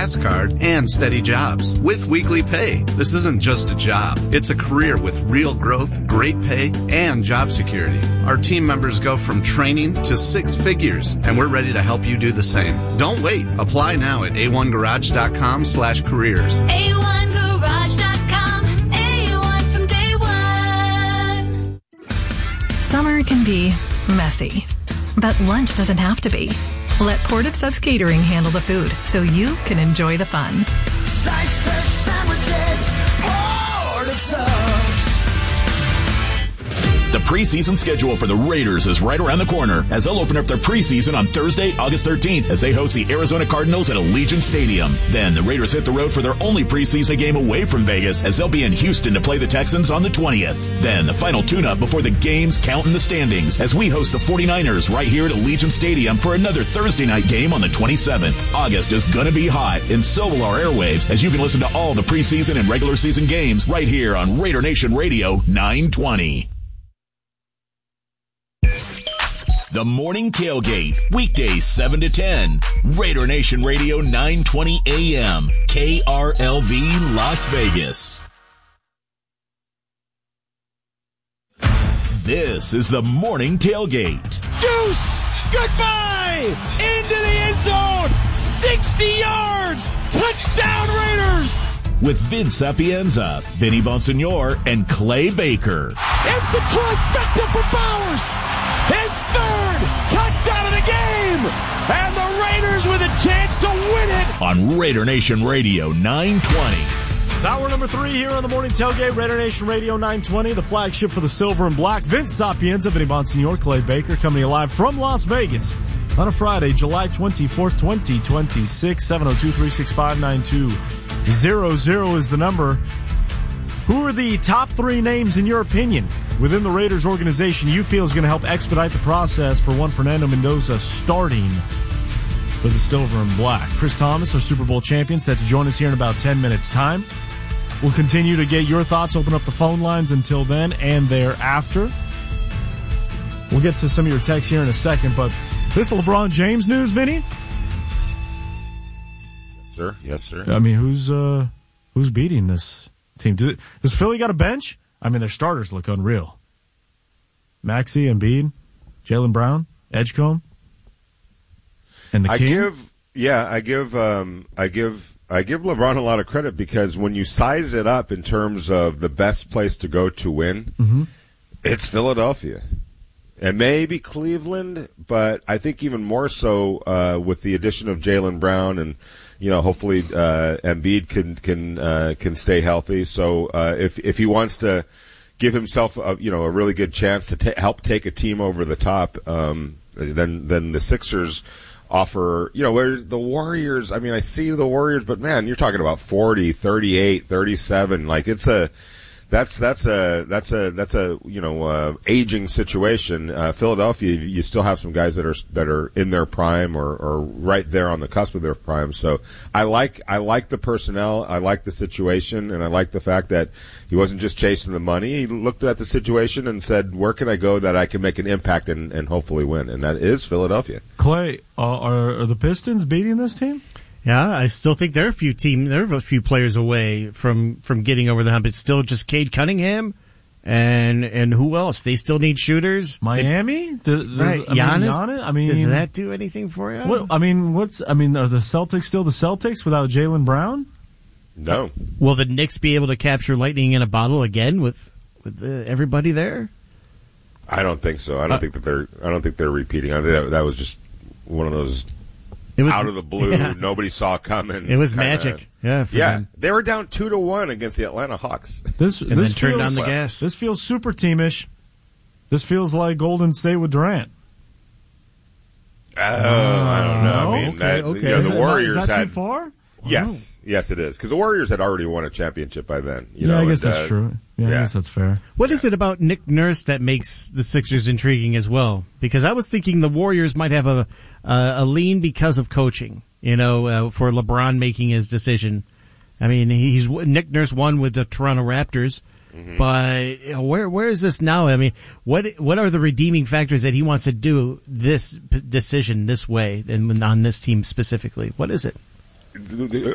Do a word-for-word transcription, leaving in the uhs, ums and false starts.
gas card, and steady jobs with weekly pay. This isn't just a job. It's a career with real growth, great pay, and job security. Our team members go from training to six figures, and we're ready to help you do the same. Don't wait. Apply now at a one garage dot com slash careers. a one garage dot com. A one from day one. Summer can be messy, but lunch doesn't have to be. Let Port of Subs Catering handle the food so you can enjoy the fun. Slice fresh sandwiches, Port of Subs. The preseason schedule for the Raiders is right around the corner as they'll open up their preseason on Thursday, August thirteenth as they host the Arizona Cardinals at Allegiant Stadium. Then the Raiders hit the road for their only preseason game away from Vegas as they'll be in Houston to play the Texans on the twentieth. Then the final tune-up before the games count in the standings as we host the forty-niners right here at Allegiant Stadium for another Thursday night game on the twenty-seventh. August is going to be hot, and so will our airwaves as you can listen to all the preseason and regular season games right here on Raider Nation Radio nine twenty. The Morning Tailgate, weekdays seven to ten. Raider Nation Radio nine twenty A M, K R L V Las Vegas. This is the Morning Tailgate. Juice! Goodbye! Into the end zone! sixty yards! Touchdown Raiders! With Vince Sapienza, Vinny Bonsignor, and Clay Baker. It's the trifecta for Bowers! His third touchdown of the game! And the Raiders with a chance to win it! On Raider Nation Radio nine twenty. It's hour number three here on the Morning Tailgate, Raider Nation Radio nine twenty, the flagship for the silver and black. Vince Sapienza, Vinny Bonsignor, Clay Baker coming to you live from Las Vegas on a Friday, July twenty-fourth, twenty twenty-six. seven oh two, three six five, nine two zero zero is the number. Who are the top three names, in your opinion, within the Raiders organization you feel is going to help expedite the process for one Fernando Mendoza starting for the silver and black? Chris Thomas, our Super Bowl champion, set to join us here in about ten minutes' time. We'll continue to get your thoughts, open up the phone lines until then and thereafter. We'll get to some of your texts here in a second, but this LeBron James news, Vinny? Yes, sir. Yes, sir. I mean, who's uh, who's beating this team? Does, does Philly got a bench? I mean, their starters look unreal. Maxey, Embiid, Jaylen Brown, Edgecombe, and the I King. give, yeah, I give, um, I give, I give LeBron a lot of credit because when you size it up in terms of the best place to go to win, mm-hmm. it's Philadelphia. And maybe Cleveland, but I think even more so uh, with the addition of Jaylen Brown and, you know, hopefully uh, Embiid can can uh, can stay healthy. So uh, if if he wants to give himself a, you know a really good chance to ta- help take a team over the top, um, then then the Sixers offer, you know, where the Warriors. I mean, I see the Warriors, but man, you're talking about forty, thirty-eight, thirty-seven. Like it's a That's that's a that's a that's a you know uh, aging situation. Uh, Philadelphia, you still have some guys that are that are in their prime or, or right there on the cusp of their prime. So I like I like the personnel, I like the situation, and I like the fact that he wasn't just chasing the money. He looked at the situation and said, "Where can I go that I can make an impact and, and hopefully win?" And that is Philadelphia. Clay, uh, are, are the Pistons beating this team? Yeah, I still think they're a few team, they're a few players away from, from getting over the hump. It's still just Cade Cunningham and and who else? They still need shooters. Miami, does, right? I mean, Giannis. Giannis? I mean, does that do anything for you? What, I mean, what's? I mean, are the Celtics still the Celtics without Jaylen Brown? No. Will the Knicks be able to capture lightning in a bottle again with with uh, everybody there? I don't think so. I don't uh, think that they're. I don't think they're repeating. I think that, that was just one of those. It was out of the blue. Yeah. Nobody saw coming. It was kinda, magic. Yeah, yeah. Them. They were down two to one against the Atlanta Hawks. This and this then turned feels, on the gas. This feels super teamish. This feels like Golden State with Durant. Oh, uh, I don't know. I mean, okay, that, okay. You know, is the that, Warriors is that had too far? Yes, wow. yes, it is because the Warriors had already won a championship by then. You yeah, know, I guess and, that's uh, true. Yeah, yeah, I guess that's fair. What yeah. is it about Nick Nurse that makes the Sixers intriguing as well? Because I was thinking the Warriors might have a uh, a lean because of coaching. You know, uh, for LeBron making his decision. I mean, he's Nick Nurse won with the Toronto Raptors, mm-hmm. but you know, where where is this now? I mean, what what are the redeeming factors that he wants to do this p- decision this way and on this team specifically? What is it?